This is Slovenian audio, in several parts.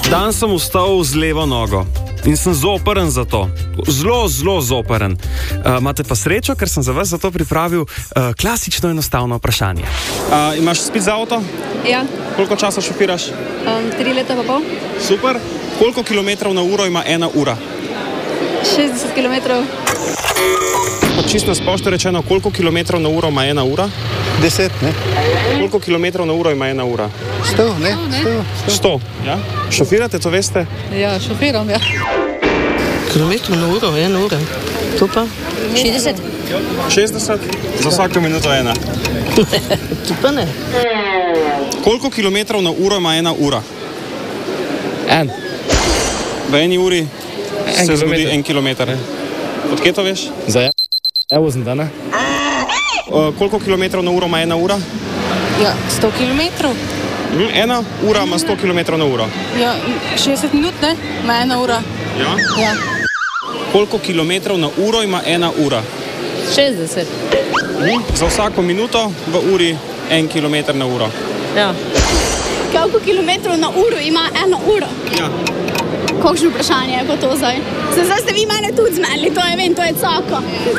Dan sem vstal z levo nogo in sem zoprn za to. Zelo, zelo zoprn. Imate pa srečo, ker sem za vas zato pripravil klasično enostavno vprašanje. Imaš spit za avto? Ja, Koliko časa šofiraš? 3 leta pa pol. Super. Koliko kilometrov na uro ima 1 ura? 60 km. Čisto na splošno rečeno, koliko kilometrov na uro ima 1 ura? 10, ne? Koliko kilometrov na uro ima 1 ura? 100, ne? 100, ja? Šofirate, to veste? Ja, šofiram, ja. Kilometrov na uro, 1 ura. To pa? 60. 60? Za vsako minuto 1. To pa ne. Koliko kilometrov na uro ima 1 ura? En. V 1 uri se zgodi kilometer. 1 kilometer. Odkje to veš? Evo sem da, ne? Koliko kilometrov na uro ima 1 ura? Ja, 100 km. 1 ura ima 100 kilometrov na uro. Ja, 60 minut, ne? Ma 1 ura. Ja? Ja. Koliko kilometrov na uro ima 1 ura? 60. Za vsako minuto v uri 1 kilometer na uro. Ja. Koliko kilometrov na uro ima 1 uro? Ja. Kakšno vprašanje je pa to zdaj? Zdaj ste vi mene tudi zmedli, to je, vem, to je cako.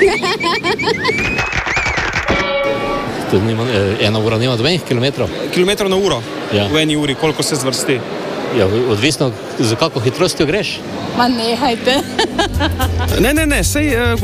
Ena ura nima dobenih kilometrov. Kilometrov na uro? Ja. V 1 uri, koliko se zvrsti? Ja, odvisno, za kako hitrostjo greš. Ma nehajte. Ne, sej